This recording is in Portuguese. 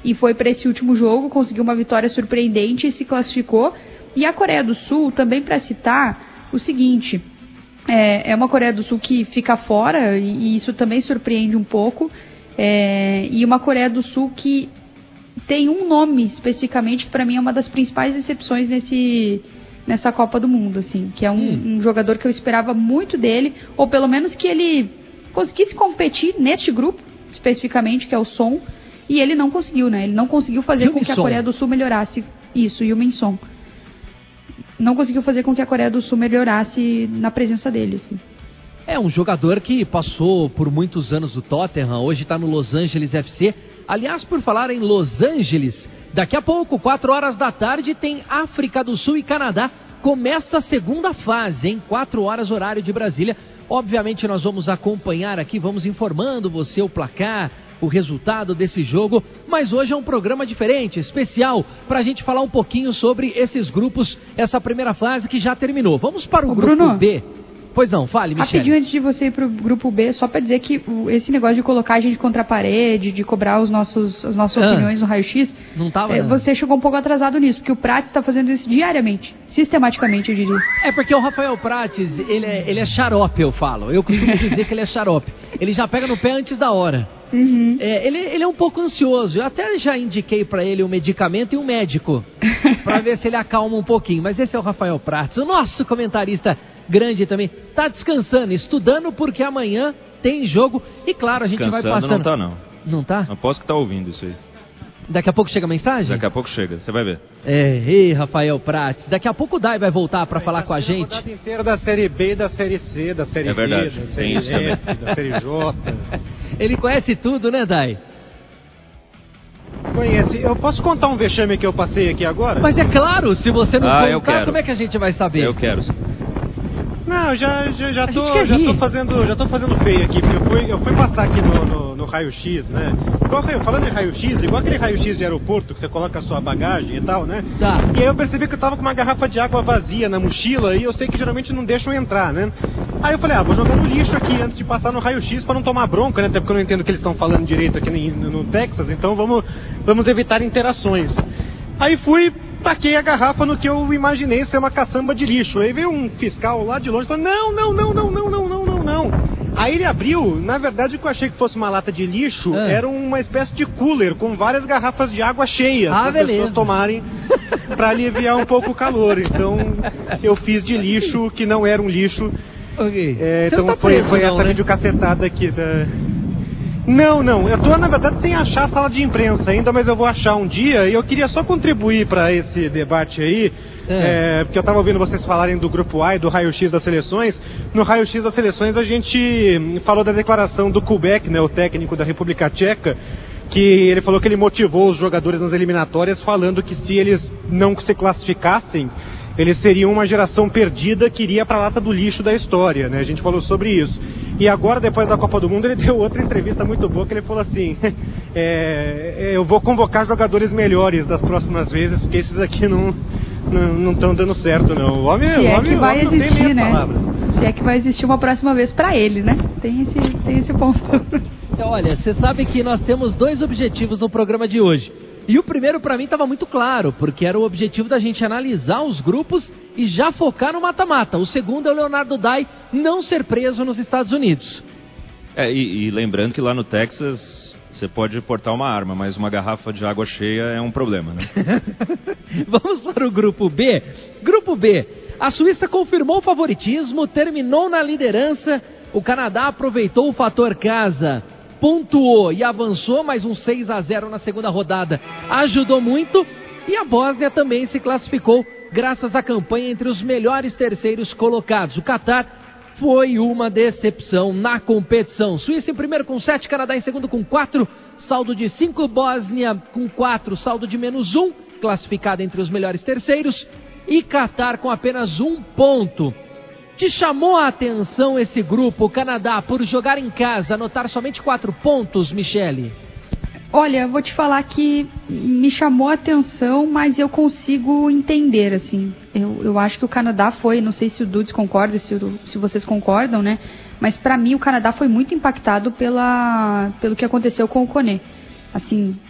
e foi para esse último jogo, conseguiu uma vitória surpreendente e se classificou. E a Coreia do Sul, também para citar o seguinte, é uma Coreia do Sul que fica fora, e isso também surpreende um pouco, e uma Coreia do Sul que tem um nome especificamente que para mim é uma das principais decepções nessa Copa do Mundo, assim, que é um jogador que eu esperava muito dele, ou pelo menos que ele conseguisse competir neste grupo, especificamente, que é o Son, e ele não conseguiu, né? Ele não conseguiu fazer com que a Coreia do Sul melhorasse isso, e o Min-Son. Não conseguiu fazer com que a Coreia do Sul melhorasse na presença dele, assim. É um jogador que passou por muitos anos no Tottenham, hoje está no Los Angeles FC. Aliás, por falar em Los Angeles, daqui a pouco, 4 horas da tarde, tem África do Sul e Canadá. Começa a segunda fase, em 4 horas, horário de Brasília. Obviamente nós vamos acompanhar aqui, vamos informando você o placar, o resultado desse jogo. Mas hoje é um programa diferente, especial, para a gente falar um pouquinho sobre esses grupos, essa primeira fase que já terminou. Vamos para o grupo Bruno. B. Pois não, fale, Michele. Rapidinho antes de você ir pro grupo B, só pra dizer que esse negócio de colocar a gente contra a parede, de cobrar as nossas opiniões no raio-x, não tava, não. Você chegou um pouco atrasado nisso, porque o Prates está fazendo isso diariamente, sistematicamente, eu diria. É porque o Rafael Prates, ele é xarope, eu falo. Eu costumo dizer que ele é xarope. Ele já pega no pé antes da hora. Uhum. Ele é um pouco ansioso. Eu até já indiquei pra ele um medicamento e um médico, pra ver se ele acalma um pouquinho. Mas esse é o Rafael Prates, o nosso comentarista grande também. Tá descansando, estudando, porque amanhã tem jogo. E claro, a gente vai passando. Não tá, não. Não tá? Não posso que tá ouvindo isso aí. Daqui a pouco chega a mensagem? Daqui a pouco chega, você vai ver. Ei, Rafael Prates. Daqui a pouco o Dai vai voltar para falar com a gente. A rodada inteira da Série B, da Série C, da Série D, verdade, da tem isso também. Da Série J. Ele conhece tudo, né, Dai? Conhece. Eu posso contar um vexame que eu passei aqui agora? Mas é claro, se você não contar, quero. como é que a gente vai saber? Eu quero. Não, já tô fazendo feio aqui, porque eu fui passar aqui no raio-x, né? Falando em raio-x, igual aquele raio-x de aeroporto que você coloca a sua bagagem e tal, né? Tá. E aí eu percebi que eu tava com uma garrafa de água vazia na mochila e eu sei que geralmente não deixam entrar, né? Aí eu falei, vou jogar no lixo aqui antes de passar no raio-x pra não tomar bronca, né? Até porque eu não entendo o que eles estão falando direito aqui no Texas, então vamos evitar interações. Aí taquei a garrafa no que eu imaginei ser uma caçamba de lixo. Aí veio um fiscal lá de longe e falou, não. Aí ele abriu, na verdade o que eu achei que fosse uma lata de lixo era uma espécie de cooler com várias garrafas de água cheias para as pessoas tomarem para aliviar um pouco o calor. Então eu fiz de lixo que não era um lixo. Okay. Então tá foi não, essa né? videocacetada aqui da... Não, eu tô na verdade sem achar a sala de imprensa ainda, mas eu vou achar um dia e eu queria só contribuir para esse debate aí, porque eu tava ouvindo vocês falarem do grupo A e do raio-x das seleções. No raio-x das seleções a gente falou da declaração do Kubek, né, o técnico da República Tcheca, que ele falou que ele motivou os jogadores nas eliminatórias falando que se eles não se classificassem, eles seriam uma geração perdida que iria para a lata do lixo da história, né? A gente falou sobre isso. E agora, depois da Copa do Mundo, ele deu outra entrevista muito boa, que ele falou assim, eu vou convocar jogadores melhores das próximas vezes, porque esses aqui não estão dando certo, não. O homem, Se é que vai existir, né? Palavras. Se é que vai existir uma próxima vez para ele, né? Tem esse ponto. Olha, você sabe que nós temos 2 objetivos no programa de hoje. E o primeiro para mim estava muito claro, porque era o objetivo da gente analisar os grupos e já focar no mata-mata. O segundo é o Leonardo Dai não ser preso nos Estados Unidos. E lembrando que lá no Texas você pode portar uma arma, mas uma garrafa de água cheia é um problema, né? Vamos para o grupo B. Grupo B, a Suíça confirmou o favoritismo, terminou na liderança, o Canadá aproveitou o fator casa, pontuou e avançou, mais um 6-0 na segunda rodada, ajudou muito, e a Bósnia também se classificou graças à campanha entre os melhores terceiros colocados. O Catar foi uma decepção na competição. Suíça em primeiro com 7, Canadá em segundo com 4, saldo de 5, Bósnia com 4, saldo de -1, classificada entre os melhores terceiros, e Catar com apenas 1 ponto. Te chamou a atenção esse grupo, o Canadá, por jogar em casa, anotar somente 4 pontos, Michele? Olha, vou te falar que me chamou a atenção, mas eu consigo entender, assim. Eu acho que o Canadá foi, não sei se o Dudes concorda, se vocês concordam, né? Mas pra mim o Canadá foi muito impactado pelo que aconteceu com o Koné. Assim,